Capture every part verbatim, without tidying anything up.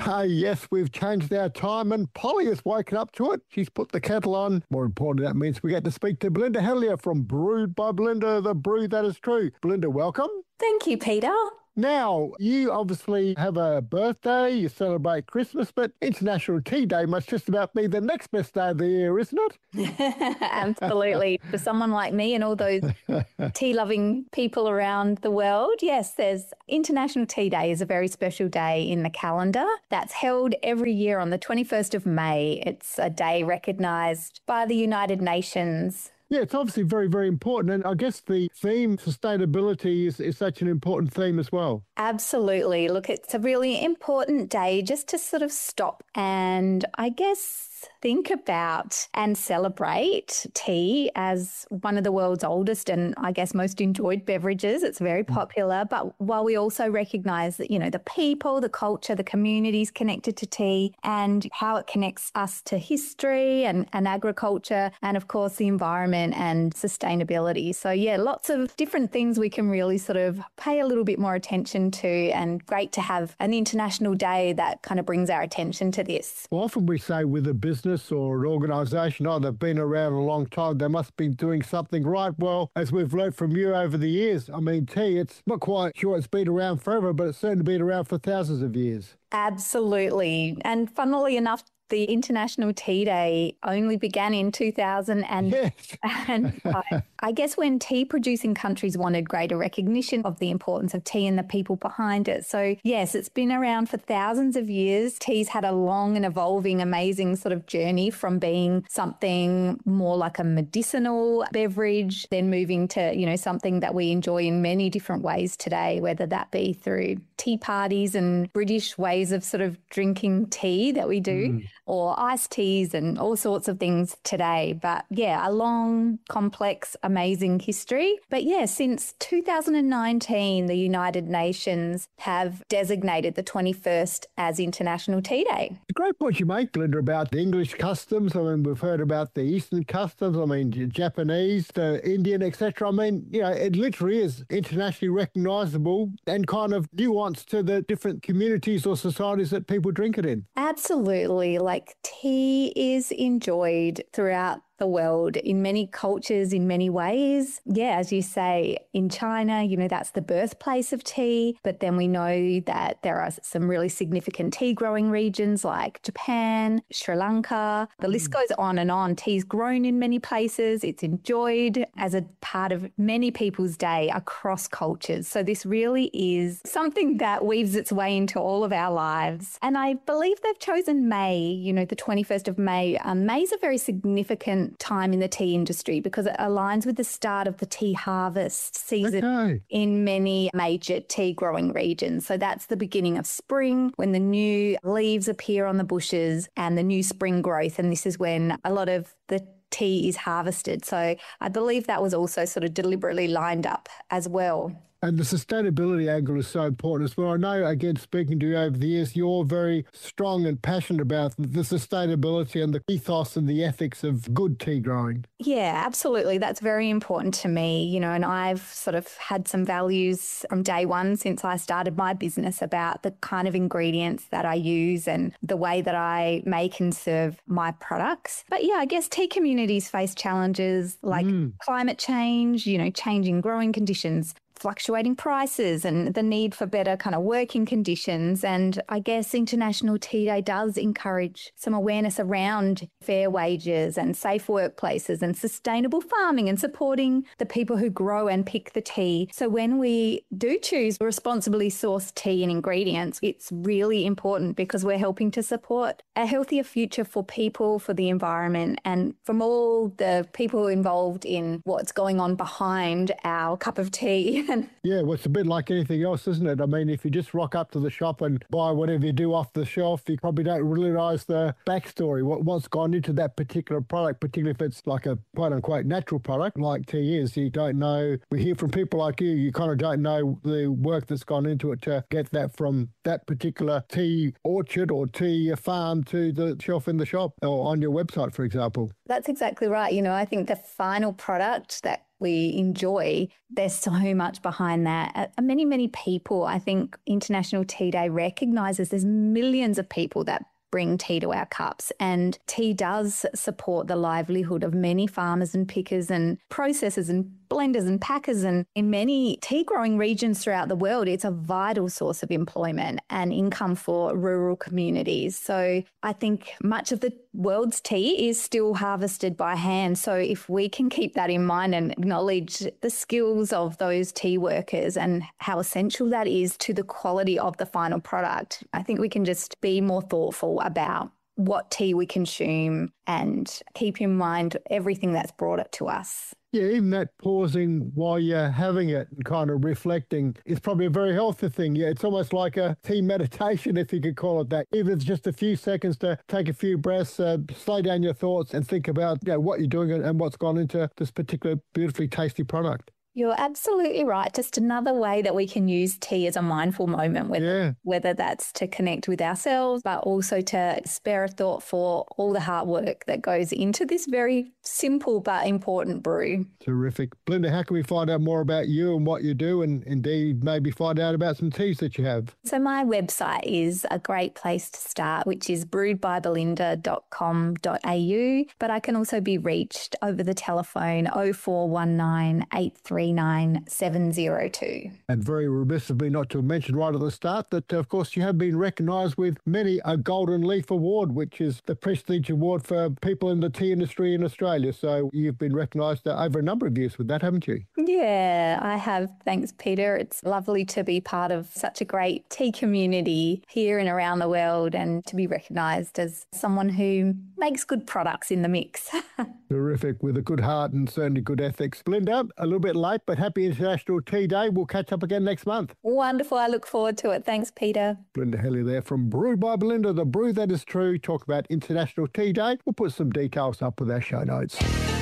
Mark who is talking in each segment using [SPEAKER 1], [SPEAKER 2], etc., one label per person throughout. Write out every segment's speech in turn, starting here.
[SPEAKER 1] Ah, yes, we've changed our time and Polly has woken up to it. She's put the kettle on. More importantly, that means we get to speak to Belinda Hellier from Brewed by Belinda, the brew that is true. Belinda, welcome.
[SPEAKER 2] Thank you, Peter.
[SPEAKER 1] Now, you obviously have a birthday, you celebrate Christmas, but International Tea Day must just about be the next best day of the year, isn't
[SPEAKER 2] it? Absolutely. For someone like me and all those tea-loving people around the world, yes, there's International Tea Day is a very special day in the calendar that's held every year on the twenty-first of May. It's a day recognised by the United Nations.
[SPEAKER 1] Yeah, it's obviously very, very important. And I guess the theme, sustainability, is, is such an important theme as well.
[SPEAKER 2] Absolutely. Look, it's a really important day just to sort of stop and I guess think about and celebrate tea as one of the world's oldest and I guess most enjoyed beverages. It's very popular, but while we also recognise that, you know, the people, the culture, the communities connected to tea and how it connects us to history and, and agriculture and, of course, the environment and sustainability. So, yeah, lots of different things we can really sort of pay a little bit more attention to and great to have an international day that kind of brings our attention to this.
[SPEAKER 1] Well, often we say with a business or an organisation, oh, they've been around a long time, they must be doing something right. Well, as we've learned from you over the years, I mean, tea, it's not quite sure it's been around forever, but it's certainly been around for thousands of years.
[SPEAKER 2] Absolutely. And funnily enough, the International Tea Day only began in two thousand and,
[SPEAKER 1] yes.
[SPEAKER 2] and five. I guess when tea-producing countries wanted greater recognition of the importance of tea and the people behind it. So, yes, it's been around for thousands of years. Tea's had a long and evolving, amazing sort of journey from being something more like a medicinal beverage, then moving to, you know, something that we enjoy in many different ways today, whether that be through tea parties and British ways of sort of drinking tea that we do. Mm. Or iced teas and all sorts of things today. But yeah, a long, complex, amazing history. But yeah, since two thousand nineteen, the United Nations have designated the twenty-first as International Tea Day.
[SPEAKER 1] A great point you make, Belinda, about the English customs. I mean, we've heard about the Eastern customs. I mean, Japanese, the Indian, et cetera. I mean, you know, it literally is internationally recognisable and kind of nuanced to the different communities or societies that people drink it in.
[SPEAKER 2] Absolutely. Like tea is enjoyed throughout the world in many cultures, in many ways. Yeah, as you say, in China, you know, that's the birthplace of tea. But then we know that there are some really significant tea growing regions like Japan, Sri Lanka. The list goes on and on. Tea's grown in many places. It's enjoyed as a part of many people's day across cultures. So this really is something that weaves its way into all of our lives. And I believe they've chosen May, you know, the twenty-first of May. Um, May's a very significant time in the tea industry because it aligns with the start of the tea harvest season
[SPEAKER 1] okay.
[SPEAKER 2] in many major tea growing regions. So that's the beginning of spring when the new leaves appear on the bushes and the new spring growth. And this is when a lot of the tea is harvested. So I believe that was also sort of deliberately lined up as well.
[SPEAKER 1] And the sustainability angle is so important as well. I know, again, speaking to you over the years, you're very strong and passionate about the sustainability and the ethos and the ethics of good tea growing.
[SPEAKER 2] Yeah, absolutely. That's very important to me, you know, and I've sort of had some values from day one since I started my business about the kind of ingredients that I use and the way that I make and serve my products. But yeah, I guess tea communities face challenges like mm. climate change, you know, changing growing conditions, fluctuating prices and the need for better kind of working conditions. And I guess International Tea Day does encourage some awareness around fair wages and safe workplaces and sustainable farming and supporting the people who grow and pick the tea. So when we do choose responsibly sourced tea and ingredients, it's really important because we're helping to support a healthier future for people, for the environment, and from all the people involved in what's going on behind our cup of tea.
[SPEAKER 1] Yeah, well, it's a bit like anything else, isn't it? I mean, if you just rock up to the shop and buy whatever you do off the shelf, you probably don't realise the backstory, what, what's gone into that particular product, particularly if it's like a quote-unquote natural product like tea is. You don't know. We hear from people like you, you kind of don't know the work that's gone into it to get that from that particular tea orchard or tea farm to the shelf in the shop or on your website, for example.
[SPEAKER 2] That's exactly right. You know, I think the final product that we enjoy. There's so much behind that. Uh, many, many people, I think International Tea Day recognises there's millions of people that bring tea to our cups, and tea does support the livelihood of many farmers and pickers and processors and blenders and packers, and in many tea growing regions throughout the world, it's a vital source of employment and income for rural communities. So I think much of the world's tea is still harvested by hand. So if we can keep that in mind and acknowledge the skills of those tea workers and how essential that is to the quality of the final product, I think we can just be more thoughtful about what tea we consume and keep in mind everything that's brought it to us.
[SPEAKER 1] Yeah, even that pausing while you're having it and kind of reflecting is probably a very healthy thing. Yeah, it's almost like a tea meditation, if you could call it that. Even if it's just a few seconds to take a few breaths, uh, slow down your thoughts and think about, you know, what you're doing and what's gone into this particular beautifully tasty product.
[SPEAKER 2] You're absolutely right. Just another way that we can use tea as a mindful moment, whether, yeah. whether that's to connect with ourselves, but also to spare a thought for all the hard work that goes into this very simple but important brew.
[SPEAKER 1] Terrific. Belinda, how can we find out more about you and what you do, and indeed maybe find out about some teas that you have?
[SPEAKER 2] So my website is a great place to start, which is brewed by belinda dot com dot a u, but I can also be reached over the telephone oh four one nine, eight three nine seven oh two.
[SPEAKER 1] And very remiss of me not to mention right at the start that, of course, you have been recognised with many a Golden Leaf Award, which is the prestige award for people in the tea industry in Australia. So you've been recognised uh, over a number of years with that, haven't you?
[SPEAKER 2] Yeah, I have. Thanks, Peter. It's lovely to be part of such a great tea community here and around the world, and to be recognised as someone who makes good products in the mix.
[SPEAKER 1] Terrific, with a good heart and certainly good ethics. Belinda, a little bit late, but happy International Tea Day. We'll catch up again next month.
[SPEAKER 2] Wonderful. I look forward to it. Thanks, Peter.
[SPEAKER 1] Belinda Helly there from Brewed by Belinda, the brew that is true. Talk about International Tea Day. We'll put some details up with our show notes.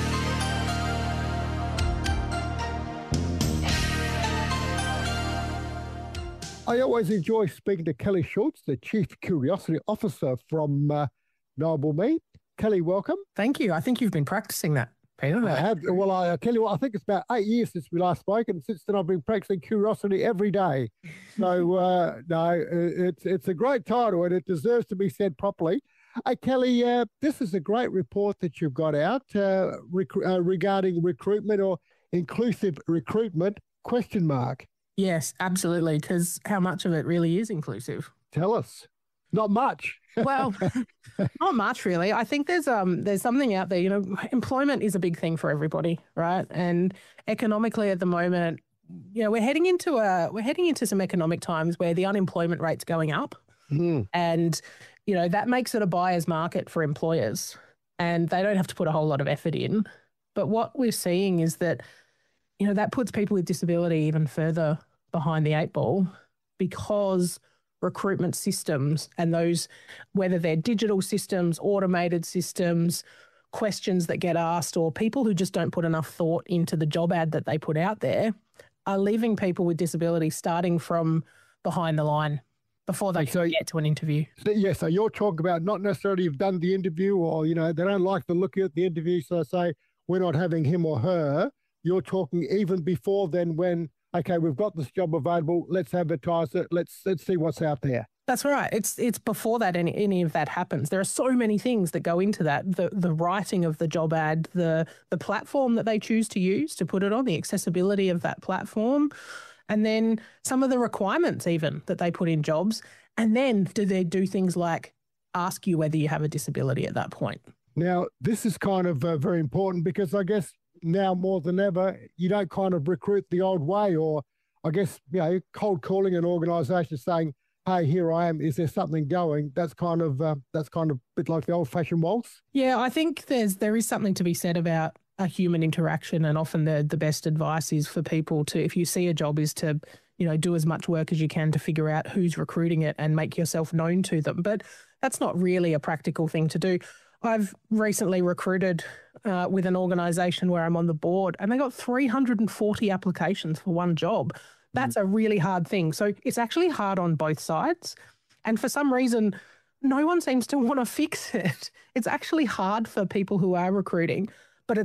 [SPEAKER 1] I always enjoy speaking to Kelly Schultz, the Chief Curiosity Officer from uh, Noble Meat. Kelly, welcome.
[SPEAKER 3] Thank you. I think you've been practicing that, Peter.
[SPEAKER 1] I have. Well, I, I tell you what, I think it's about eight years since we last spoke, and since then I've been practicing curiosity every day. So, uh, no, it's it's a great title, and it deserves to be said properly. Hey, Kelly, uh, this is a great report that you've got out uh, rec- uh, regarding recruitment or inclusive recruitment, question mark.
[SPEAKER 3] Yes, absolutely, because how much of it really is inclusive?
[SPEAKER 1] Tell us. Not much.
[SPEAKER 3] Well, not much really. I think there's um there's something out there. You know, employment is a big thing for everybody, right? And economically at the moment, you know, we're heading into a we're heading into some economic times where the unemployment rate's going up, mm. and you know that makes it a buyer's market for employers, and they don't have to put a whole lot of effort in. But what we're seeing is that, you know, that puts people with disability even further behind the eight ball, because recruitment systems and those, whether they're digital systems, automated systems, questions that get asked, or people who just don't put enough thought into the job ad that they put out there, are leaving people with disability starting from behind the line before they so, get to an interview.
[SPEAKER 1] So, yeah, so you're talking about not necessarily you've done the interview, or, you know, they don't like the look at the interview, so they say, we're not having him or her. You're talking even before then, when, okay, we've got this job available, let's advertise it, let's let's see what's out there.
[SPEAKER 3] That's right. It's it's before that any, any of that happens. There are so many things that go into that. The the writing of the job ad, the the platform that they choose to use to put it on, the accessibility of that platform, and then some of the requirements even that they put in jobs. And then do they do things like ask you whether you have a disability at that point?
[SPEAKER 1] Now, this is kind of uh, very important, because I guess now more than ever, you don't kind of recruit the old way, or I guess, you know, cold calling an organisation saying, hey, here I am, is there something going? That's kind of uh, that's kind of a bit like the old-fashioned waltz.
[SPEAKER 3] Yeah, I think there's there is something to be said about a human interaction, and often the the best advice is for people to, if you see a job, is to, you know, do as much work as you can to figure out who's recruiting it and make yourself known to them. But that's not really a practical thing to do. I've recently recruited uh, with an organisation where I'm on the board, and they got three hundred forty applications for one job. That's a really hard thing. So it's actually hard on both sides. And for some reason, no one seems to want to fix it. It's actually hard for people who are recruiting, but it's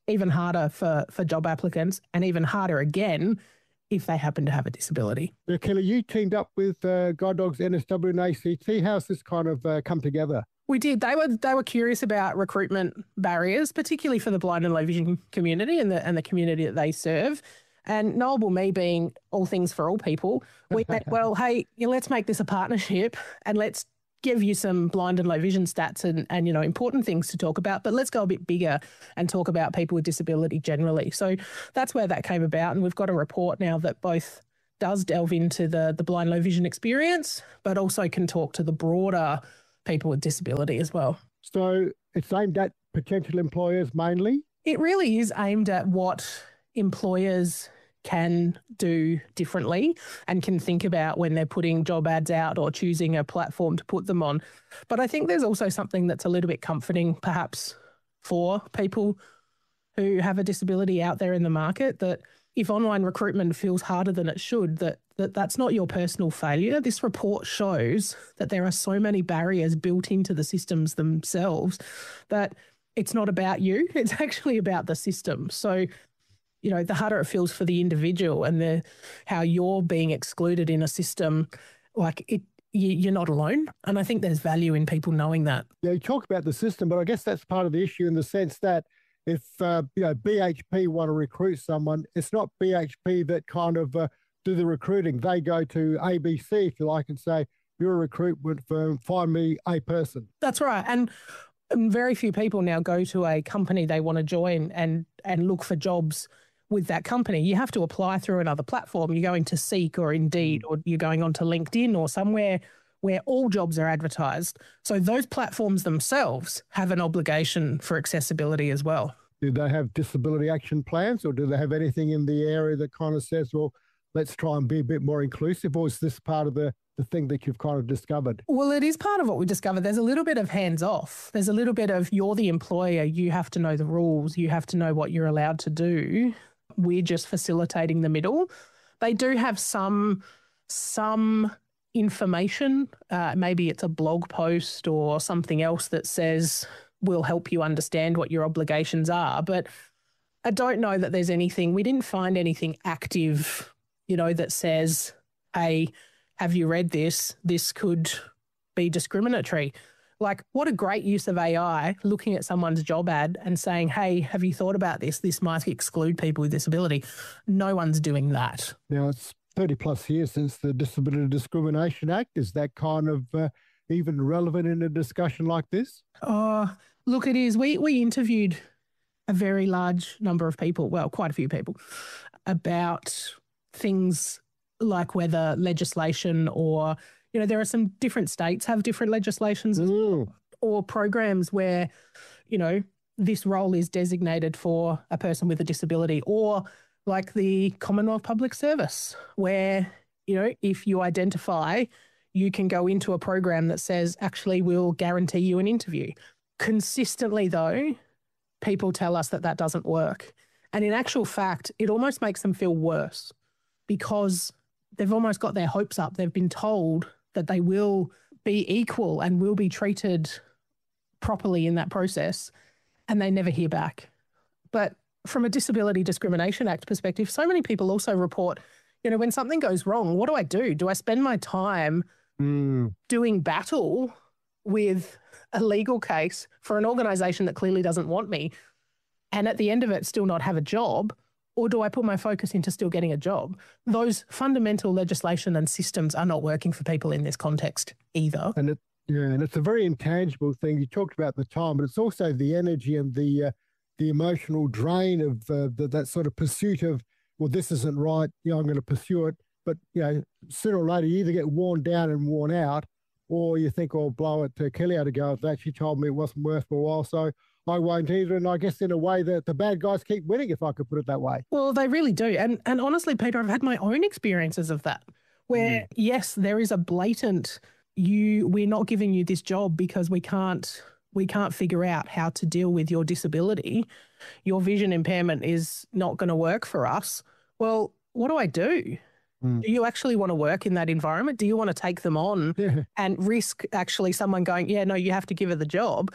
[SPEAKER 3] even harder for, for job applicants, and even harder again if they happen to have a disability.
[SPEAKER 1] Yeah, Kelly, you teamed up with uh, Guide Dogs N S W and A C T. How's this kind of uh, come together?
[SPEAKER 3] We did. They were they were curious about recruitment barriers, particularly for the blind and low vision community and the and the community that they serve. And knowable me being all things for all people, we went, well, hey, yeah, let's make this a partnership and let's give you some blind and low vision stats and, and, you know, important things to talk about, but let's go a bit bigger and talk about people with disability generally. So that's where that came about. And we've got a report now that both does delve into the, the blind, low vision experience, but also can talk to the broader people with disability as well.
[SPEAKER 1] So it's aimed at potential employers mainly?
[SPEAKER 3] It really is aimed at what employers can do differently and can think about when they're putting job ads out or choosing a platform to put them on. But I think there's also something that's a little bit comforting perhaps for people who have a disability out there in the market, that if online recruitment feels harder than it should, that, that that's not your personal failure. This report shows that there are so many barriers built into the systems themselves that it's not about you, it's actually about the system. So you know, the harder it feels for the individual and the how you're being excluded in a system, like it, you, you're not alone. And I think there's value in people knowing that.
[SPEAKER 1] Yeah, you talk about the system, but I guess that's part of the issue in the sense that if, uh, you know, B H P want to recruit someone, it's not B H P that kind of uh, do the recruiting. They go to A B C, if you like, and say, you're a recruitment firm, find me a person.
[SPEAKER 3] That's right. And very few people now go to a company they want to join and and look for jobs with that company. You have to apply through another platform. You're going to Seek or Indeed, or you're going on to LinkedIn or somewhere where all jobs are advertised. So those platforms themselves have an obligation for accessibility as well.
[SPEAKER 1] Do they have disability action plans, or do they have anything in the area that kind of says, well, let's try and be a bit more inclusive? Or is this part of the, the thing that you've kind of discovered?
[SPEAKER 3] Well, it is part of what we discovered. There's a little bit of hands off. There's a little bit of you're the employer. You have to know the rules. You have to know what you're allowed to do. We're just facilitating the middle. They do have some some information. Uh, maybe it's a blog post or something else that says we'll help you understand what your obligations are. But I don't know that there's anything. We didn't find anything active, you know, that says, hey, have you read this? This could be discriminatory. Like, what a great use of A I, looking at someone's job ad and saying, hey, have you thought about this? This might exclude people with disability. No one's doing that.
[SPEAKER 1] Now, it's thirty plus years since the Disability Discrimination Act. Is that kind of uh, even relevant in a discussion like this?
[SPEAKER 3] Oh, look, it is. We, we interviewed a very large number of people, well, quite a few people, about things like whether legislation or, you know, there are some different states have different legislations as well, or programs where, you know, this role is designated for a person with a disability, or like the Commonwealth Public Service, where, you know, if you identify, you can go into a program that says, actually, we'll guarantee you an interview. Consistently, though, people tell us that that doesn't work. And in actual fact, it almost makes them feel worse because they've almost got their hopes up. They've been told that they will be equal and will be treated properly in that process, and they never hear back. But from a Disability Discrimination Act perspective, so many people also report, you know, when something goes wrong, what do I do? Do I spend my time mm. doing battle with a legal case for an organisation that clearly doesn't want me, and at the end of it still not have a job? Or do I put my focus into still getting a job? Those fundamental legislation and systems are not working for people in this context either.
[SPEAKER 1] And it, yeah, and it's a very intangible thing. You talked about the time, but it's also the energy and the uh, the emotional drain of uh, the, that sort of pursuit of, well, this isn't right, you know, I'm going to pursue it. But, you know, sooner or later you either get worn down and worn out, or you think, oh, blow it, uh, Kelly had to go with that. She told me it wasn't worth my while, so I won't either. And I guess in a way that the bad guys keep winning, if I could put it that way.
[SPEAKER 3] Well, they really do. And and honestly, Peter, I've had my own experiences of that, where, mm. yes, there is a blatant, you, we're not giving you this job because we can't, we can't figure out how to deal with your disability. Your vision impairment is not going to work for us. Well, what do I do? Mm. Do you actually want to work in that environment? Do you want to take them on yeah. and risk actually someone going, yeah, no, you have to give her the job,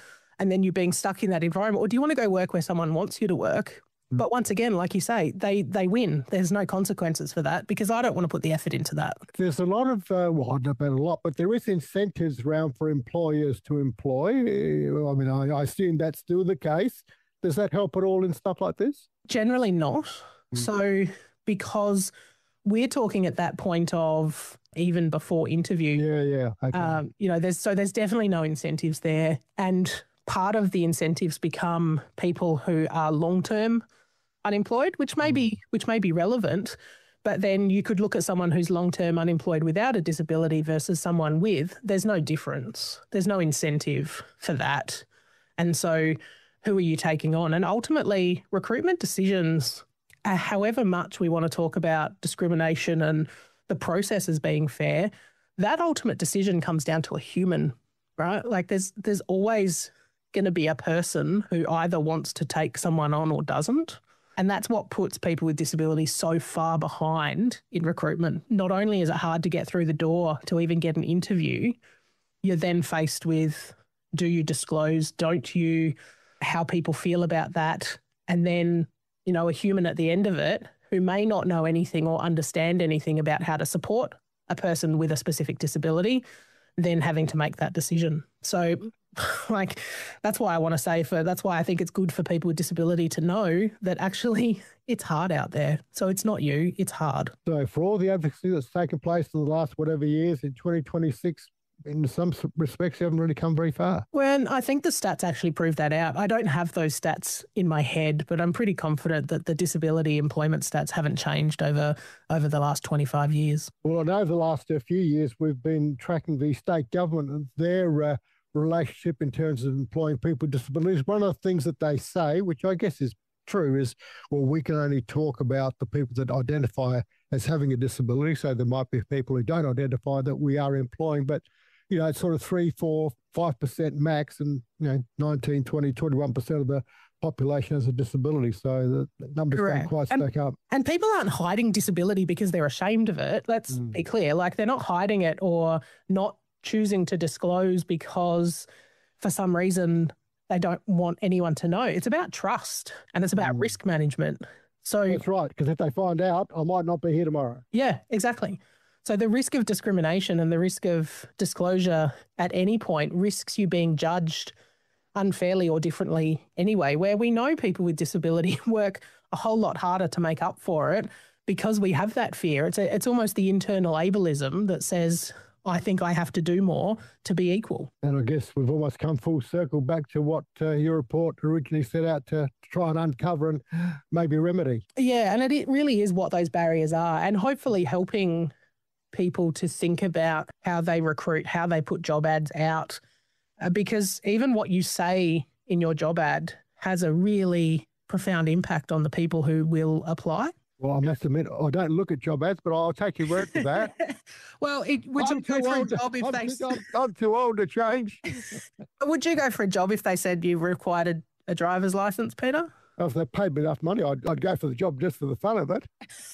[SPEAKER 3] and then you being stuck in that environment? Or do you want to go work where someone wants you to work? But once again, like you say, they they win. There's no consequences for that because I don't want to put the effort into that.
[SPEAKER 1] There's a lot of, uh, well, I don't know about a lot, but there is incentives around for employers to employ. I mean, I, I assume that's still the case. Does that help at all in stuff like this?
[SPEAKER 3] Generally not. Mm. So because we're talking at that point of even before interview.
[SPEAKER 1] Yeah, yeah. Okay.
[SPEAKER 3] Um, you know, there's so there's definitely no incentives there. And part of the incentives become people who are long-term unemployed, which may be which may be relevant, but then you could look at someone who's long-term unemployed without a disability versus someone with. There's no difference. There's no incentive for that. And so who are you taking on? And ultimately, recruitment decisions, uh, however much we want to talk about discrimination and the process as being fair, that ultimate decision comes down to a human, right? Like there's there's always going to be a person who either wants to take someone on or doesn't. And that's what puts people with disabilities so far behind in recruitment. Not only is it hard to get through the door to even get an interview, you're then faced with, do you disclose, don't you, how people feel about that. And then, you know, a human at the end of it who may not know anything or understand anything about how to support a person with a specific disability, then having to make that decision. So like, that's why I want to say for, that's why I think it's good for people with disability to know that actually it's hard out there. So it's not you, it's hard.
[SPEAKER 1] So for all the advocacy that's taken place in the last whatever years in twenty twenty-six, in some respects, you haven't really come very far.
[SPEAKER 3] Well, I think the stats actually prove that out. I don't have those stats in my head, but I'm pretty confident that the disability employment stats haven't changed over, over the last twenty-five years.
[SPEAKER 1] Well, I know the last uh, few years we've been tracking the state government and their uh, relationship in terms of employing people with disabilities. One of the things that they say, which I guess is true, is, well, we can only talk about the people that identify as having a disability. So there might be people who don't identify that we are employing, but, you know, it's sort of three, four, five percent max, and, you know, nineteen, twenty, twenty-one percent of the population has a disability. So the numbers
[SPEAKER 3] Correct.
[SPEAKER 1] don't quite
[SPEAKER 3] and,
[SPEAKER 1] stack up.
[SPEAKER 3] And people aren't hiding disability because they're ashamed of it. Let's mm. be clear. Like, they're not hiding it or not choosing to disclose because for some reason they don't want anyone to know. It's about trust and it's about mm. risk management. So
[SPEAKER 1] that's right, because if they find out, I might not be here tomorrow.
[SPEAKER 3] Yeah, exactly. So the risk of discrimination and the risk of disclosure at any point risks you being judged unfairly or differently anyway, where we know people with disability work a whole lot harder to make up for it because we have that fear. It's a, it's almost the internal ableism that says, I think I have to do more to be equal.
[SPEAKER 1] And I guess we've almost come full circle back to what uh, your report originally set out to try and uncover and maybe remedy.
[SPEAKER 3] Yeah, and it, it really is what those barriers are, and hopefully helping people to think about how they recruit, how they put job ads out, uh, because even what you say in your job ad has a really profound impact on the people who will apply.
[SPEAKER 1] Well, I must admit, I don't look at job ads, but I'll take your word for that.
[SPEAKER 3] Well, it, would I'm you go for a job if
[SPEAKER 1] I'm,
[SPEAKER 3] they...
[SPEAKER 1] I'm, I'm too old to change.
[SPEAKER 3] Would you go for a job if they said you required a, a driver's license, Peter?
[SPEAKER 1] Oh, if they paid me enough money, I'd, I'd go for the job just for the fun of it.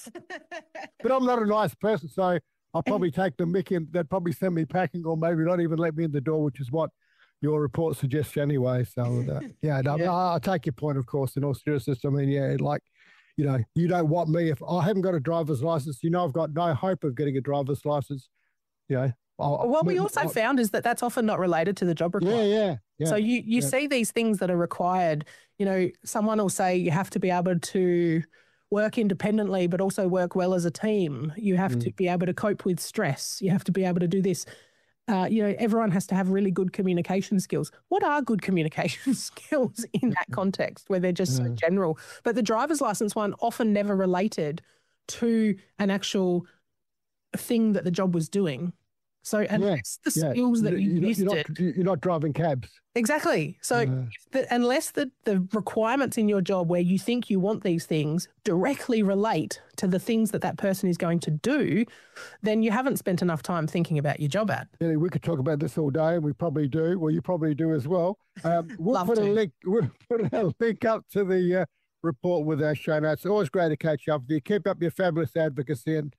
[SPEAKER 1] But I'm not a nice person, so I'll probably take the mickey and they'd probably send me packing or maybe not even let me in the door, which is what your report suggests anyway. So, uh, yeah, no, yeah. I, I take your point, of course, in all seriousness. I mean, yeah, like, you know, you don't want me, if I haven't got a driver's license, you know, I've got no hope of getting a driver's license. You know, I'll,
[SPEAKER 3] what we
[SPEAKER 1] I'll,
[SPEAKER 3] also
[SPEAKER 1] I'll,
[SPEAKER 3] found is that that's often not related to the job requirement.
[SPEAKER 1] Yeah, yeah. yeah
[SPEAKER 3] so you, you
[SPEAKER 1] yeah.
[SPEAKER 3] see these things that are required. You know, someone will say you have to be able to work independently, but also work well as a team. You have mm. to be able to cope with stress. You have to be able to do this. Uh, you know, everyone has to have really good communication skills. What are good communication skills in that context where they're just mm. so general? But the driver's license one often never related to an actual thing that the job was doing. So, and
[SPEAKER 1] yeah,
[SPEAKER 3] that's the
[SPEAKER 1] yeah.
[SPEAKER 3] skills that you
[SPEAKER 1] you're
[SPEAKER 3] listed.
[SPEAKER 1] Not, you're, not, you're not driving cabs.
[SPEAKER 3] Exactly. So
[SPEAKER 1] Yeah.
[SPEAKER 3] the, unless the, the requirements in your job where you think you want these things directly relate to the things that that person is going to do, then you haven't spent enough time thinking about your job ad.
[SPEAKER 1] Yeah, we could talk about this all day, and we probably do. Well, you probably do as well. Um, we'll
[SPEAKER 3] Love
[SPEAKER 1] put
[SPEAKER 3] to.
[SPEAKER 1] a link. We'll put a link up to the uh, report with our show notes. Always great to catch up with you. Keep up your fabulous advocacy, and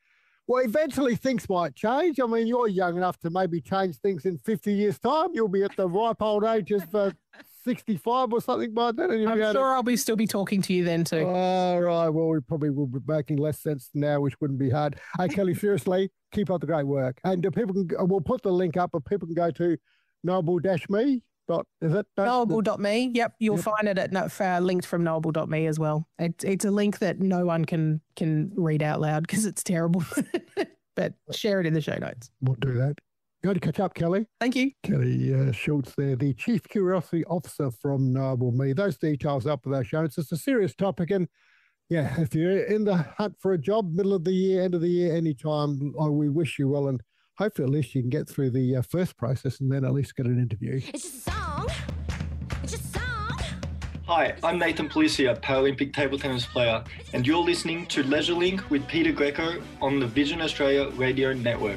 [SPEAKER 1] Well, eventually things might change. I mean, you're young enough to maybe change things in fifty years' time. You'll be at the ripe old age of uh, sixty-five or something by then. And
[SPEAKER 3] I'm
[SPEAKER 1] sure
[SPEAKER 3] to... I'll be still be talking to you then too.
[SPEAKER 1] All right. Well, we probably will be making less sense now, which wouldn't be hard. Hey, Kelly, seriously, keep up the great work. And uh, people can, we'll put the link up, but people can go to noble dash me. Dot, is it?
[SPEAKER 3] knowable dot me. Yep. You'll yep. find it at uh, linked from knowable dot me as well. It, it's a link that no one can can read out loud because it's terrible. But share it in the show notes.
[SPEAKER 1] We'll do that. Go to catch up, Kelly.
[SPEAKER 3] Thank you.
[SPEAKER 1] Kelly uh, Schultz there, the Chief Curiosity Officer from Knowable Me. Those details up with our show notes. It's a serious topic. And yeah, if you're in the hunt for a job, middle of the year, end of the year, anytime, oh, we wish you well. And hopefully at least you can get through the uh, first process and then at least get an interview.
[SPEAKER 4] It's just a song. It's just a song.
[SPEAKER 5] Hi, I'm Nathan Policia, Paralympic table tennis player, and you're listening to Leisure Link with Peter Greco on the Vision Australia Radio Network.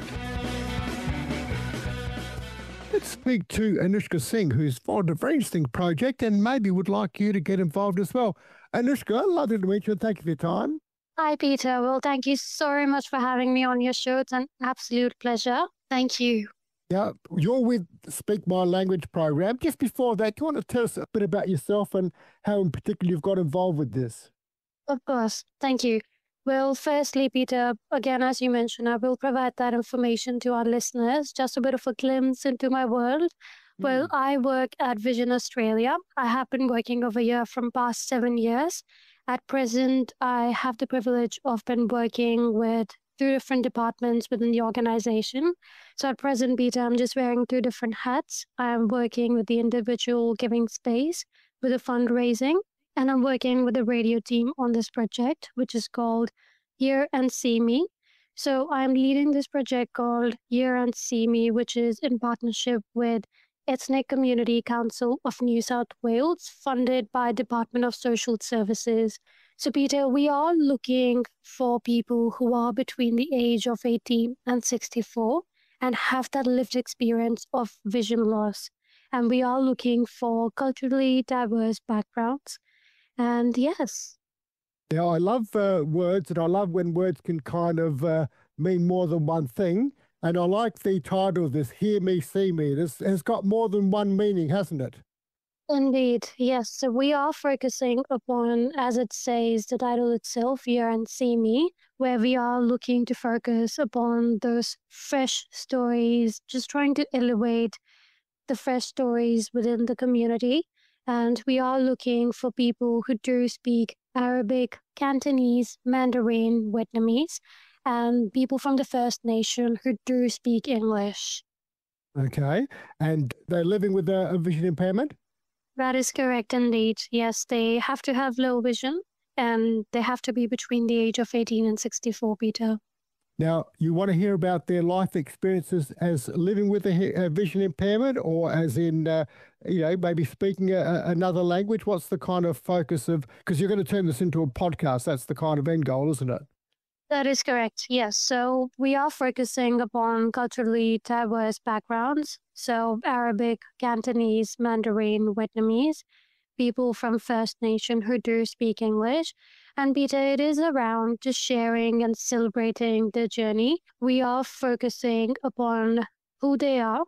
[SPEAKER 1] Let's speak to Anushka Singh, who's followed a very interesting project and maybe would like you to get involved as well. Anushka, lovely to meet you and thank you for your time.
[SPEAKER 6] Hi, Peter. Well, thank you so much for having me on your show. It's an absolute pleasure. Thank you.
[SPEAKER 1] Yeah, you're with Speak My Language program. Just before that, do you want to tell us a bit about yourself and how in particular you've got involved with this?
[SPEAKER 6] Of course. Thank you. Well, firstly, Peter, again, as you mentioned, I will provide that information to our listeners, just a bit of a glimpse into my world. Mm. Well, I work at Vision Australia. I have been working over here from past seven years. At present, I have the privilege of been working with two different departments within the organization. So at present, Peter, I'm just wearing two different hats. I'm working with the individual giving space with the fundraising, and I'm working with the radio team on this project, which is called Hear and See Me. So I'm leading this project called Hear and See Me, which is in partnership with Ethnic Community Council of New South Wales, funded by Department of Social Services. So, Peter, we are looking for people who are between the age of eighteen and sixty-four and have that lived experience of vision loss. And we are looking for culturally diverse backgrounds. And yes.
[SPEAKER 1] Yeah, I love uh, words, and I love when words can kind of uh, mean more than one thing. And I like the title of this, Hear Me, See Me. This has got more than one meaning, hasn't it?
[SPEAKER 6] Indeed, yes. So we are focusing upon, as it says, the title itself, Hear and See Me, where we are looking to focus upon those fresh stories, just trying to elevate the fresh stories within the community. And we are looking for people who do speak Arabic, Cantonese, Mandarin, Vietnamese, and people from the First Nation who do speak English.
[SPEAKER 1] Okay. And they're living with a, a vision impairment?
[SPEAKER 6] That is correct indeed. Yes, they have to have low vision and they have to be between the age of eighteen and sixty-four, Peter.
[SPEAKER 1] Now, you want to hear about their life experiences as living with a, a vision impairment, or as in, uh, you know, maybe speaking a, another language? What's the kind of focus of, because you're going to turn this into a podcast, that's the kind of end goal, isn't it?
[SPEAKER 6] That is correct, yes. So we are focusing upon culturally diverse backgrounds. So Arabic, Cantonese, Mandarin, Vietnamese, people from First Nation who do speak English. And Peter, it is around just sharing and celebrating their journey. We are focusing upon who they are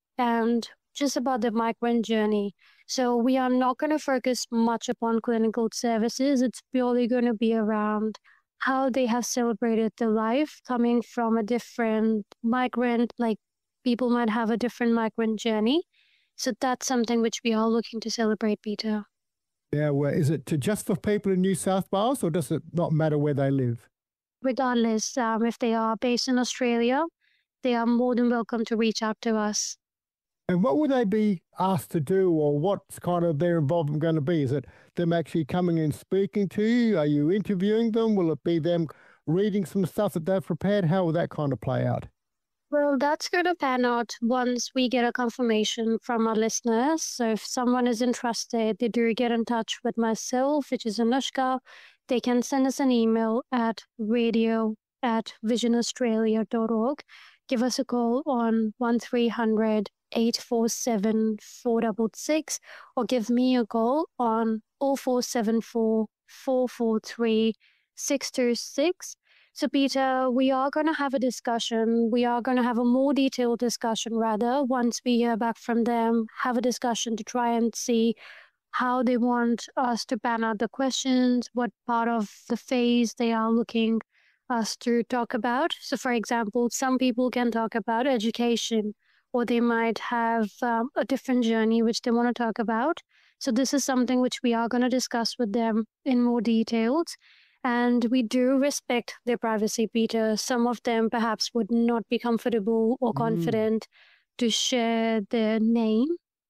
[SPEAKER 6] and just about the migrant journey. So we are not going to focus much upon clinical services. It's purely going to be around how they have celebrated their life coming from a different migrant, like people might have a different migrant journey. So that's something which we are looking to celebrate, Peter.
[SPEAKER 1] Yeah, well, is it to just for people in New South Wales, or does it not matter where they live?
[SPEAKER 6] Regardless, um, if they are based in Australia, they are more than welcome to reach out to us.
[SPEAKER 1] And what would they be asked to do, or what's kind of their involvement going to be? Is it them actually coming and speaking to you? Are you interviewing them? Will it be them reading some stuff that they've prepared? How will that kind of play out?
[SPEAKER 6] Well, that's going to pan out once we get a confirmation from our listeners. So if someone is interested, they do get in touch with myself, which is Anushka. They can send us an email at radio at vision australia dot org. Give us a call on one three hundred eight four seven four six six or give me a call on oh four seven four four four three six two six. So, Peter, we are going to have a discussion. We are going to have a more detailed discussion, rather, once we hear back from them, have a discussion to try and see how they want us to pan out the questions, what part of the phase they are looking us to talk about. So, for example, some people can talk about education, or they might have um, a different journey which they want to talk about. So this is something which we are going to discuss with them in more details. And we do respect their privacy, Peter. Some of them perhaps would not be comfortable or confident mm. to share their name.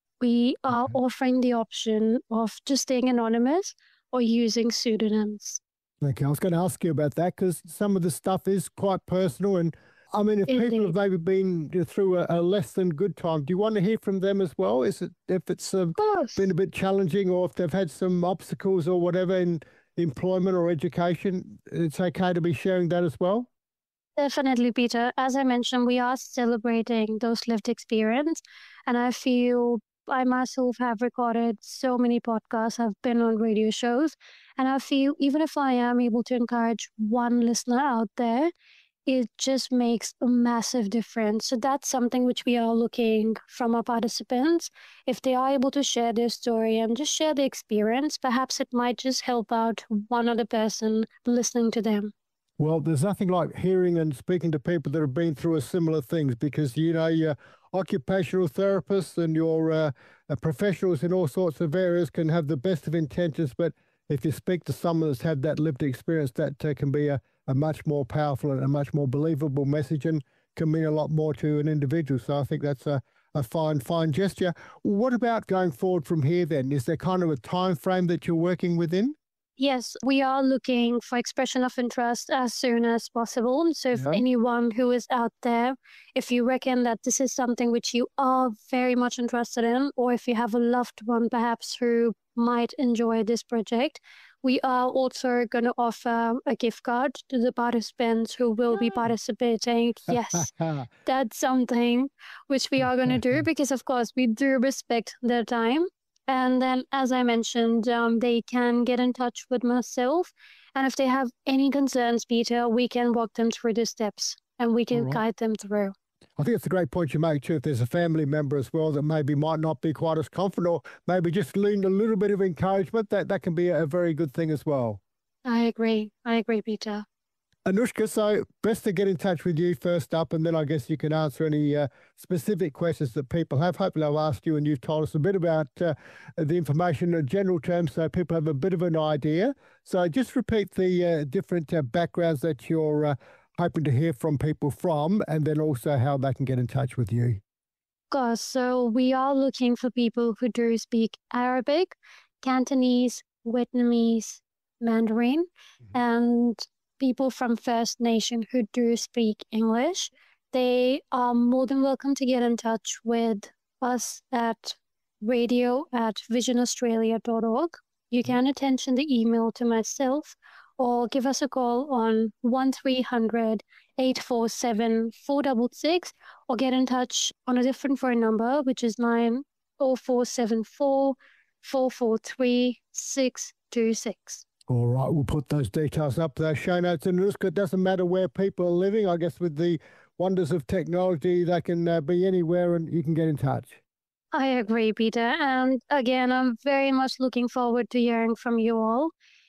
[SPEAKER 6] We are okay. offering the option of just staying anonymous or using pseudonyms.
[SPEAKER 1] Okay, I was going to ask you about that because some of the stuff is quite personal. And I mean, if Indeed. people have maybe been through a, a less than good time, do you want to hear from them as well? Is it if it's uh, been a bit challenging, or if they've had some obstacles or whatever in employment or education, it's okay to be sharing that as well?
[SPEAKER 6] Definitely, Peter. As I mentioned, we are celebrating those lived experience. And I feel I myself have recorded so many podcasts, I've been on radio shows. And I feel even if I am able to encourage one listener out there, it just makes a massive difference. So that's something which we are looking from our participants. If they are able to share their story and just share the experience, perhaps it might just help out one other person listening to them.
[SPEAKER 1] Well, there's nothing like hearing and speaking to people that have been through a similar things because, you know, your occupational therapists and your uh, professionals in all sorts of areas can have the best of intentions, but if you speak to someone that's had that lived experience, that uh, can be a, a much more powerful and a much more believable message and can mean a lot more to an individual. So I think that's a, a fine, fine gesture. What about going forward from here then? Is there kind of a time frame that you're working within?
[SPEAKER 6] Yes, we are looking for expression of interest as soon as possible. So if yeah. anyone who is out there, if you reckon that this is something which you are very much interested in, or if you have a loved one perhaps who might enjoy this project, we are also going to offer a gift card to the participants who will be participating. Yes, that's something which we are going to do because, of course, we do respect their time. And then, as I mentioned, um, they can get in touch with myself. And if they have any concerns, Peter, we can walk them through the steps and we can right. guide them through.
[SPEAKER 1] I think it's a great point you make, too. If there's a family member as well that maybe might not be quite as confident or maybe just need a little bit of encouragement, that, that can be a very good thing as well.
[SPEAKER 6] I agree. I agree, Peter.
[SPEAKER 1] Anushka, so best to get in touch with you first up, and then I guess you can answer any uh, specific questions that people have. Hopefully I'll ask you and you've told us a bit about uh, the information in general terms so people have a bit of an idea. So just repeat the uh, different uh, backgrounds that you're uh, hoping to hear from people from, and then also how they can get in touch with you.
[SPEAKER 6] Of course. So we are looking for people who do speak Arabic, Cantonese, Vietnamese, Mandarin, mm-hmm. and people from First Nation who do speak English. They are more than welcome to get in touch with us at radio at vision australia dot org. You can attention the email to myself or give us a call on one three hundred, eight four seven, four six six or get in touch on a different phone number, which is nine oh four seven four, four four three, six two six.
[SPEAKER 1] All right, we'll put those details up there, show notes. And it doesn't matter where people are living. I guess with the wonders of technology, they can uh, be anywhere and you can get in touch.
[SPEAKER 6] I agree, Peter. And again, I'm very much looking forward to hearing from you all.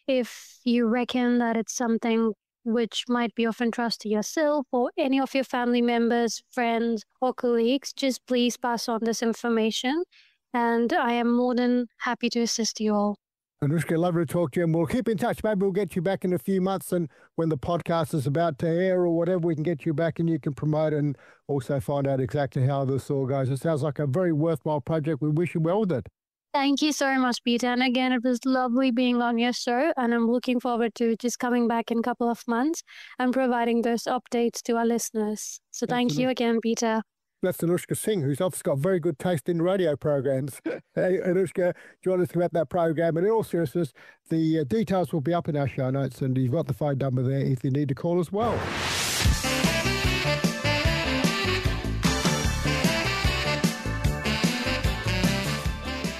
[SPEAKER 6] If you reckon that it's something which might be of interest to yourself or any of your family members, friends, or colleagues, just please pass on this information. And I am more than happy to assist you all.
[SPEAKER 1] Anushka, lovely to talk to you, and we'll keep in touch. Maybe we'll get you back in a few months, and when the podcast is about to air or whatever, we can get you back and you can promote and also find out exactly how this all goes. It sounds like a very worthwhile project. We wish you well with it.
[SPEAKER 6] Thank you so much, Peter. And again, it was lovely being on your show, and I'm looking forward to just coming back in a couple of months and providing those updates to our listeners. So thank Absolutely. you again, Peter.
[SPEAKER 1] That's Anushka Singh, who's obviously got very good taste in radio programs. Hey, Anushka, join us about that program. And in all seriousness, the uh, details will be up in our show notes, and you've got the phone number there if you need to call as well. Well, if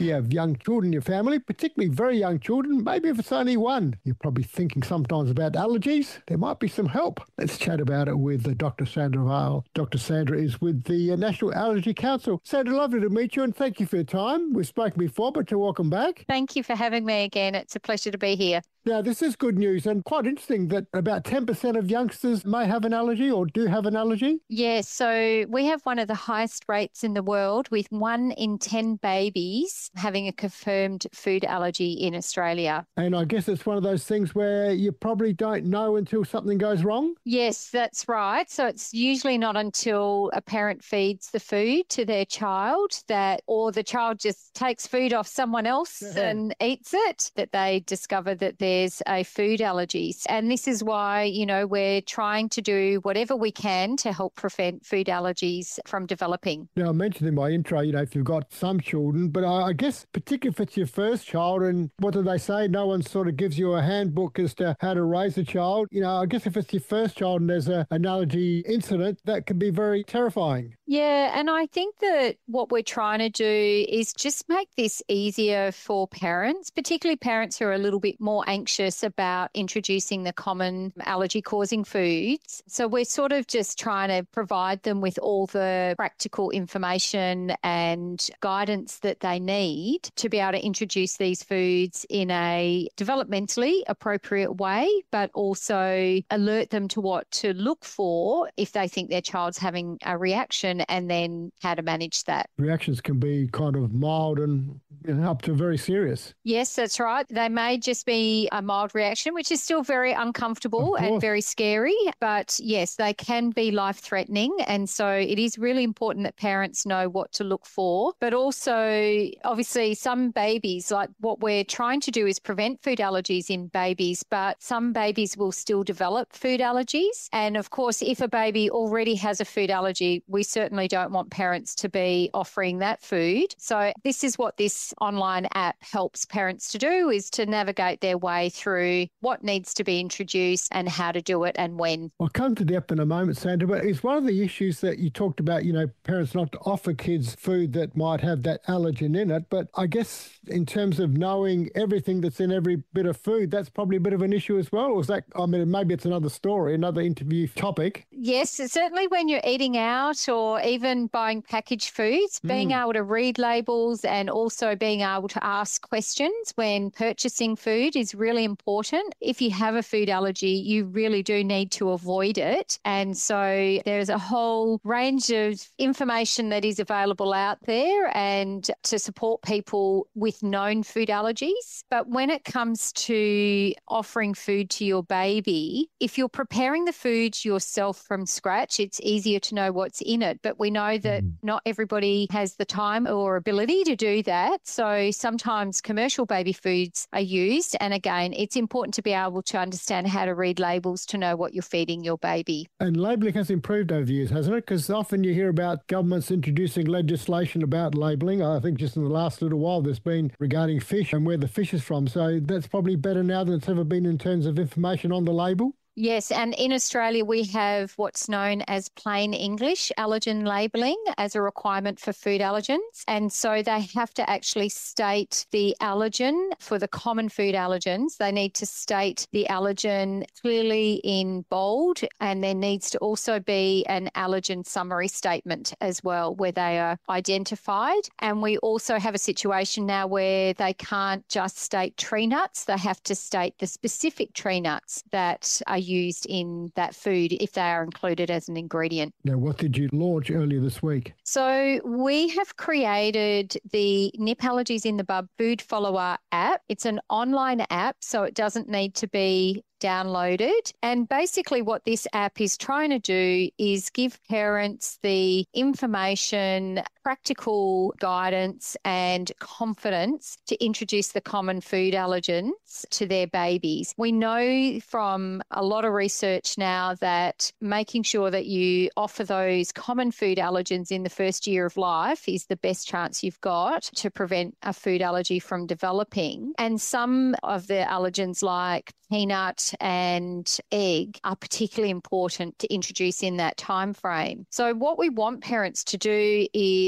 [SPEAKER 1] you have young children in your family, particularly very young children, maybe if it's only one, you're probably thinking sometimes about allergies. There might be some help. Let's chat about it with uh, Doctor Sandra Vale. Doctor Sandra is with the uh, National Allergy Council. Sandra, lovely to meet you and thank you for your time. We've spoken before, but you're welcome back.
[SPEAKER 7] Thank you for having me again. It's a pleasure to be here.
[SPEAKER 1] Now, this is good news and quite interesting that about ten percent of youngsters may have an allergy or do have an allergy.
[SPEAKER 7] Yes, so we have one of the highest rates in the world with one in ten babies having a confirmed food allergy in Australia.
[SPEAKER 1] And I guess it's one of those things where you probably don't know until something goes wrong.
[SPEAKER 7] Yes, that's right. So it's usually not until a parent feeds the food to their child that, or the child just takes food off someone else
[SPEAKER 1] Yeah.
[SPEAKER 7] and eats it, that they discover that there's a food allergy. And this is why, you know, we're trying to do whatever we can to help prevent food allergies from developing.
[SPEAKER 1] Now, I mentioned in my intro, you know, if you've got some children, but I, I guess particularly if it's your first child and what do they say? No one sort of gives you a handbook as to how to raise a child. You know, I guess if it's your first child and there's a, an allergy incident, that can be very terrifying.
[SPEAKER 7] Yeah, and I think that what we're trying to do is just make this easier for parents, particularly parents who are a little bit more anxious about introducing the common allergy-causing foods. So we're sort of just trying to provide them with all the practical information and guidance that they need to be able to introduce these foods in a developmentally appropriate way, but also alert them to what to look for if they think their child's having a reaction and then how to manage that.
[SPEAKER 1] Reactions can be kind of mild and you know, up to very serious.
[SPEAKER 7] Yes, that's right. They may just be a mild reaction, which is still very uncomfortable and very scary. But yes, they can be life-threatening. And so it is really important that parents know what to look for. But also, obviously, some babies, like what we're trying to do is prevent food allergies in babies, but some babies will still develop food allergies. And of course, if a baby already has a food allergy, we certainly don't want parents to be offering that food. So this is what this online app helps parents to do, is to navigate their way through what needs to be introduced and how to do it and when.
[SPEAKER 1] I'll come to depth in a moment, Sandra, but it's one of the issues that you talked about, you know, parents not to offer kids food that might have that allergen in it. But I guess in terms of knowing everything that's in every bit of food, that's probably a bit of an issue as well. Or is that, I mean, maybe it's another story, another interview topic.
[SPEAKER 7] Yes, certainly when you're eating out or even buying packaged foods, being
[SPEAKER 1] Mm.
[SPEAKER 7] able to read labels and also being able to ask questions when purchasing food is really important. If you have a food allergy, you really do need to avoid it. And so there's a whole range of information that is available out there and to support people with known food allergies. But when it comes to offering food to your baby, if you're preparing the food yourself from scratch, it's easier to know what's in it. But we know that
[SPEAKER 1] Mm.
[SPEAKER 7] not everybody has the time or ability to do that. So sometimes commercial baby foods are used. And again, it's important to be able to understand how to read labels to know what you're feeding your baby.
[SPEAKER 1] And labelling has improved over the years, hasn't it? Because often you hear about governments introducing legislation about labelling. I think just in the last little while there's been regarding fish and where the fish is from. So that's probably better now than it's ever been in terms of information on the label.
[SPEAKER 7] Yes, and in Australia we have what's known as plain English allergen labelling as a requirement for food allergens. And so they have to actually state the allergen for the common food allergens. They need to state the allergen clearly in bold, and there needs to also be an allergen summary statement as well where they are identified. And we also have a situation now where they can't just state tree nuts, they have to state the specific tree nuts that are used in that food if they are included as an ingredient.
[SPEAKER 1] Now, what did you launch earlier this week?
[SPEAKER 7] So we have created the Nip Allergies in the Bub Food Follower app. It's an online app, so it doesn't need to be downloaded. And basically what this app is trying to do is give parents the information, practical guidance and confidence to introduce the common food allergens to their babies. We know from a lot of research now that making sure that you offer those common food allergens in the first year of life is the best chance you've got to prevent a food allergy from developing. And some of the allergens like peanut and egg are particularly important to introduce in that time frame. So what we want parents to do is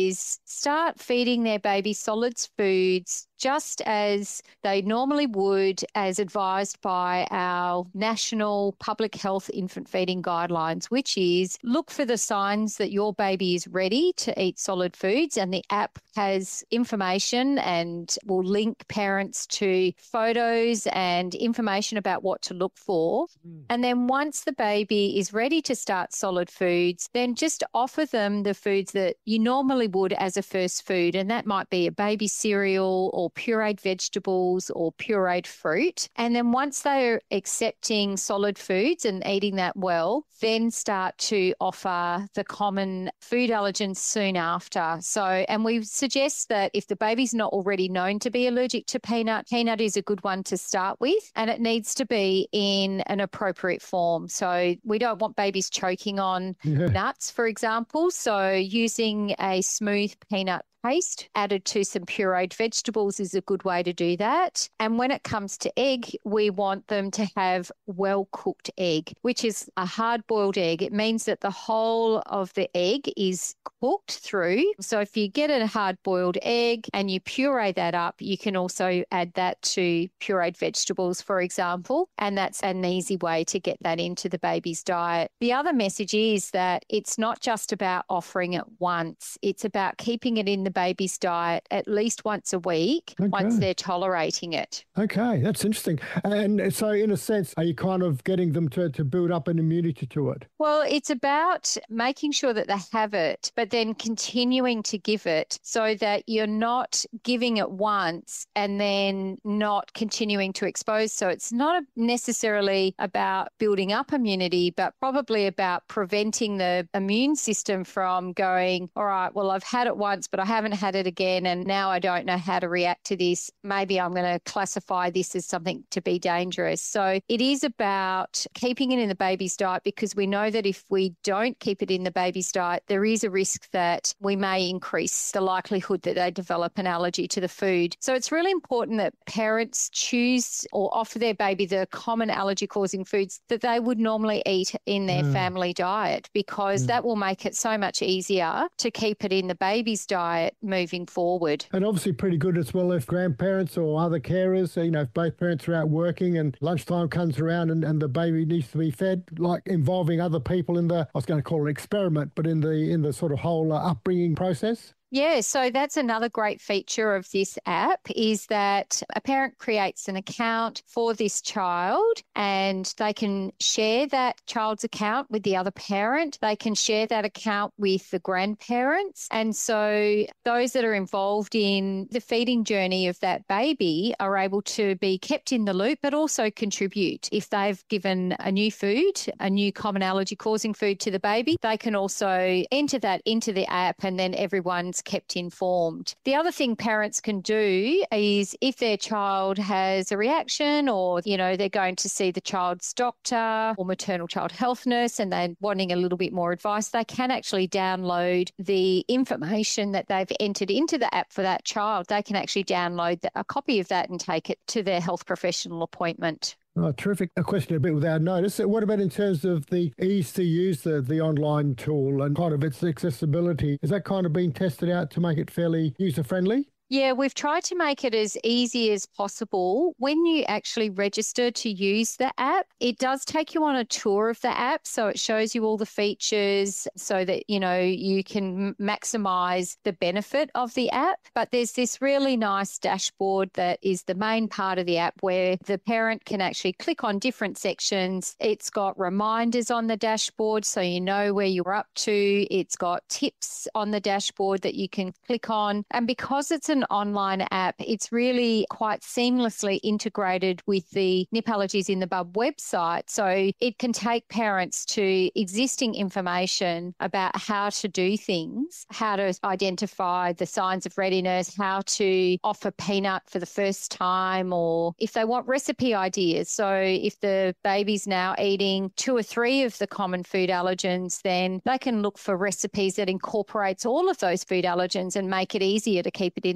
[SPEAKER 7] is start feeding their baby solids foods just as they normally would, as advised by our national public health infant feeding guidelines, which is look for the signs that your baby is ready to eat solid foods. And the app has information and will link parents to photos and information about what to look for. Mm. And then once the baby is ready to start solid foods, then just offer them the foods that you normally would as a first food. And that might be a baby cereal or pureed vegetables or pureed fruit. And then once they're accepting solid foods and eating that well, then start to offer the common food allergens soon after. So, and we suggest that if the baby's not already known to be allergic to peanut, peanut is a good one to start with, and it needs to be in an appropriate form. So we don't want babies choking on yeah. nuts, for example. So using a smooth peanut paste added to some pureed vegetables is a good way to do that. And when it comes to egg, we want them to have well-cooked egg, which is a hard-boiled egg. It means that the whole of the egg is cooked through. So if you get a hard-boiled egg and you puree that up, you can also add that to pureed vegetables, for example, and that's an easy way to get that into the baby's diet. The other message is that it's not just about offering it once. It's about keeping it in the baby's diet at least once a week okay. once they're tolerating it.
[SPEAKER 1] Okay, that's interesting. And so in a sense, are you kind of getting them to, to build up an immunity to it?
[SPEAKER 7] Well, it's about making sure that they have it, but then continuing to give it so that you're not giving it once and then not continuing to expose. So it's not necessarily about building up immunity, but probably about preventing the immune system from going, all right, well, I've had it once, but I haven't had it again, and now I don't know how to react to this. Maybe I'm going to classify this as something to be dangerous. So it is about keeping it in the baby's diet, because we know that if we don't keep it in the baby's diet, there is a risk that we may increase the likelihood that they develop an allergy to the food. So it's really important that parents choose or offer their baby the common allergy-causing foods that they would normally eat in their mm. family diet, because mm. that will make it so much easier to keep it in the baby's diet moving forward.
[SPEAKER 1] And obviously pretty good as well if grandparents or other carers, you know, if both parents are out working and lunchtime comes around and, and the baby needs to be fed, like involving other people in the, I was going to call it experiment, but in the in the sort of whole uh, upbringing process.
[SPEAKER 7] Yeah, so that's another great feature of this app, is that a parent creates an account for this child and they can share that child's account with the other parent. They can share that account with the grandparents. And so those that are involved in the feeding journey of that baby are able to be kept in the loop, but also contribute. If they've given a new food, a new common allergy causing food to the baby, they can also enter that into the app and then everyone's kept informed. The other thing parents can do is if their child has a reaction, or, you know, they're going to see the child's doctor or maternal child health nurse and they're wanting a little bit more advice, they can actually download the information that they've entered into the app for that child. They can actually download a copy of that and take it to their health professional appointment.
[SPEAKER 1] Oh, terrific. A question a bit without notice. What about in terms of the ease to use the, the online tool and kind of its accessibility? Is that kind of being tested out to make it fairly user-friendly?
[SPEAKER 7] Yeah, we've tried to make it as easy as possible. When you actually register to use the app, it does take you on a tour of the app. So it shows you all the features so that, you know, you can maximize the benefit of the app. But there's this really nice dashboard that is the main part of the app where the parent can actually click on different sections. It's got reminders on the dashboard so you know where you're up to. It's got tips on the dashboard that you can click on. And because it's an online app, it's really quite seamlessly integrated with the Nip Allergies in the Bub website. So it can take parents to existing information about how to do things, how to identify the signs of readiness, how to offer peanut for the first time, or if they want recipe ideas. So if the baby's now eating two or three of the common food allergens, then they can look for recipes that incorporates all of those food allergens and make it easier to keep it in the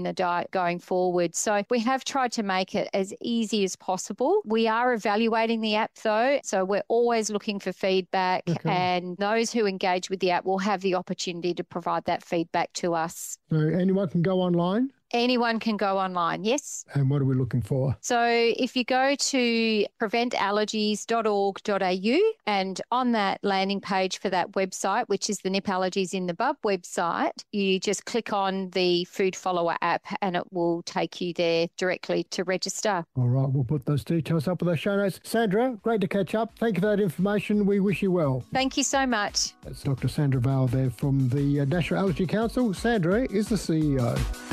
[SPEAKER 7] the diet going forward. So we have tried to make it as easy as possible. We are evaluating the app though, so we're always looking for feedback,
[SPEAKER 1] Okay.
[SPEAKER 7] and those who engage with the app will have the opportunity to provide that feedback to us.
[SPEAKER 1] So anyone can go online?
[SPEAKER 7] Anyone can go online, yes.
[SPEAKER 1] And what are we looking for?
[SPEAKER 7] So if you go to prevent allergies dot org dot a u, and on that landing page for that website, which is the Nip Allergies in the Bub website, you just click on the Food Follower app and it will take you there directly to register.
[SPEAKER 1] All right, we'll put those details up with our show notes. Sandra, great to catch up. Thank you for that information. We wish you well.
[SPEAKER 7] Thank you so much.
[SPEAKER 1] That's Doctor Sandra Vale there from the uh, National Allergy Council. Sandra is the C E O.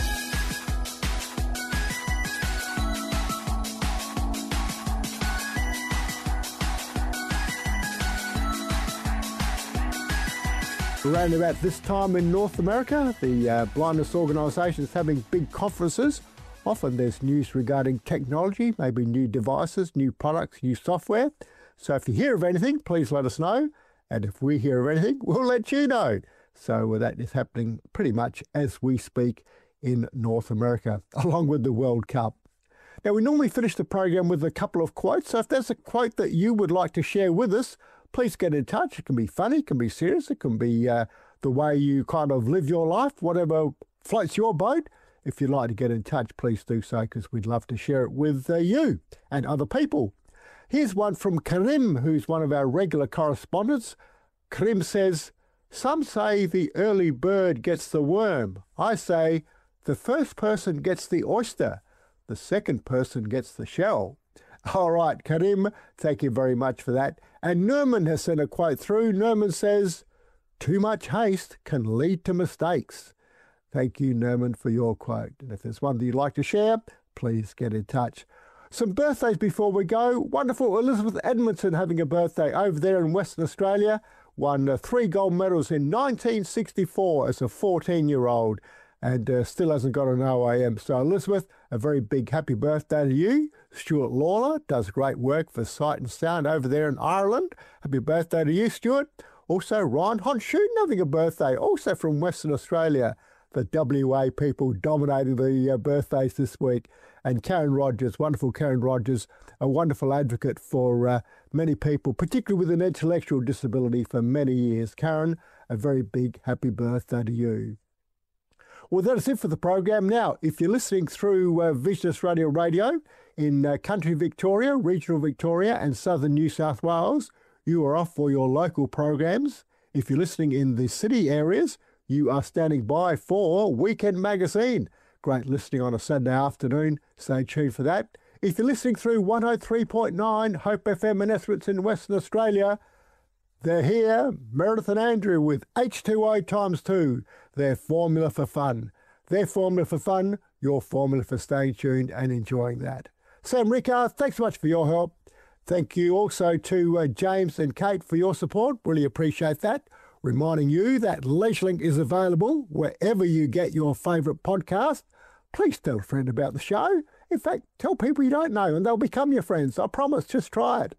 [SPEAKER 1] Around about this time in North America, the uh, blindness organisation is having big conferences. Often there's news regarding technology, maybe new devices, new products, new software. So if you hear of anything, please let us know. And if we hear of anything, we'll let you know. So uh, that is happening pretty much as we speak in North America, along with the World Cup. Now, we normally finish the program with a couple of quotes. So if there's a quote that you would like to share with us, please get in touch. It can be funny, it can be serious, it can be uh, the way you kind of live your life, whatever floats your boat. If you'd like to get in touch, please do so, because we'd love to share it with uh, you and other people. Here's one from Karim, who's one of our regular correspondents. Karim says, "Some say the early bird gets the worm. I say the first person gets the oyster, the second person gets the shell." All right, Karim, thank you very much for that. And Nerman has sent a quote through. Nerman says, "Too much haste can lead to mistakes." Thank you, Nerman, for your quote. And if there's one that you'd like to share, please get in touch. Some birthdays before we go. Wonderful Elizabeth Edmondson having a birthday over there in Western Australia. Won uh, three gold medals in nineteen sixty-four as a fourteen-year-old. And uh, still hasn't got an O A M. So, Elizabeth, a very big happy birthday to you. Stuart Lawler does great work for Sight and Sound over there in Ireland. Happy birthday to you, Stuart. Also, Ryan Honshooten having a birthday, also from Western Australia. The W A people dominating the uh, birthdays this week. And Karen Rogers, wonderful Karen Rogers, a wonderful advocate for uh, many people, particularly with an intellectual disability for many years. Karen, a very big happy birthday to you. Well, that's it for the program. Now, if you're listening through uh, Vision Australia Radio in uh, country Victoria, regional Victoria and southern New South Wales, you are off for your local programs. If you're listening in the city areas, you are standing by for Weekend Magazine. Great listening on a Saturday afternoon. Stay tuned for that. If you're listening through one oh three point nine Hope F M in Ethridge in Western Australia, they're here, Meredith and Andrew with H two O times two, their formula for fun. Their formula for fun, your formula for staying tuned and enjoying that. Sam Rickard, thanks so much for your help. Thank you also to uh, James and Kate for your support. Really appreciate that. Reminding you that LeisureLink is available wherever you get your favourite podcast. Please tell a friend about the show. In fact, tell people you don't know and they'll become your friends. I promise, just try it.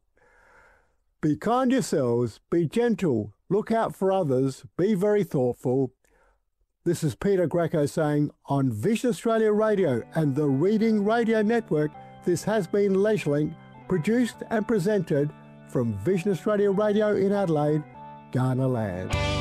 [SPEAKER 1] Be kind yourselves, be gentle, look out for others, be very thoughtful. This is Peter Greco saying on Vision Australia Radio and the Reading Radio Network, this has been LeisureLink, produced and presented from Vision Australia Radio in Adelaide, Ghana land.